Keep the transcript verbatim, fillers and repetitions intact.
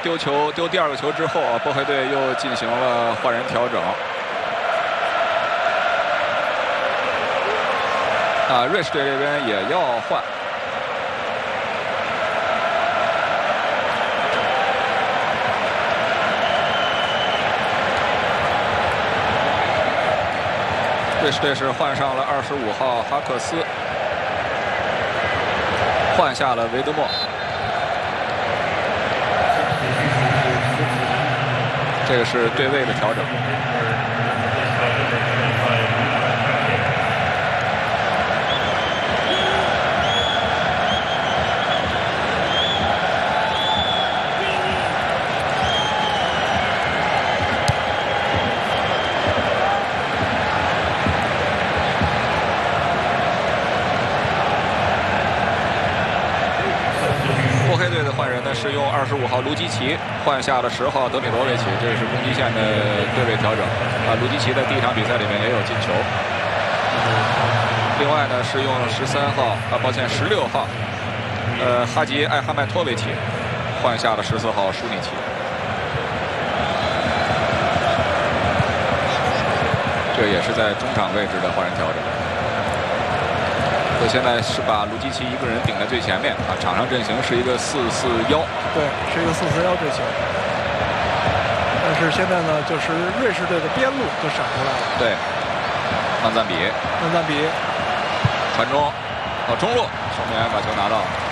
丢球丢第二个球之后啊，波黑队又进行了换人调整。啊，瑞士队这边也要换。瑞士队是换上了二十五号哈克斯，换下了维德莫。这个是对位的调整。是用二十五号卢基奇换下了十号德米罗维奇，这是攻击线的对位调整啊。卢基奇在第一场比赛里面也有进球。另外呢是用十三号啊，抱歉十六号，呃哈吉艾哈迈托维奇换下了十四号舒尼奇。这也是在中场位置的换人调整。现在是把卢基奇一个人顶在最前面啊，场上阵型是一个四四一， 对，是一个四四一阵型。但是现在呢，就是瑞士队的边路就闪出来了。 对，曼赞比， 曼赞比传中，到中路，守门员把球拿到。